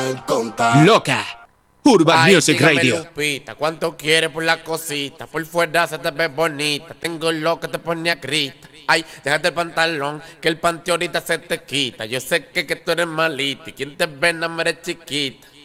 al contar. Loca. Urban Ay, Music dígame, Radio. Lupita, ¿cuánto quieres por la cosita? Por fuera se te ve bonita. Tengo lo que te pone a grita. Ay, déjate el pantalón, que el panty ahorita se te quita. Yo sé que tú eres malita y quien te ve no me eres chiquita.